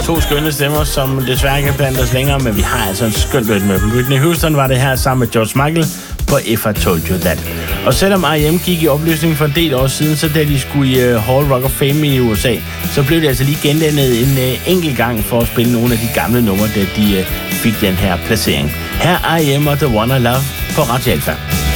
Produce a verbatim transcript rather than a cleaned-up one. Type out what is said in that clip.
To skønne stemmer, som desværre ikke kan blande os længere, men vi har altså en skøn duet med dem. Whitney Houston var det her sammen med George Michael på If I Told You That. Og selvom R E M gik i opløsning for en del år siden, så da de skulle i uh, Hall Rock of Fame i U S A, så blev det altså lige gendannet en uh, enkelt gang for at spille nogle af de gamle numre, da de uh, fik den her placering. Her er R E M og The One I Love på Radio Alpha.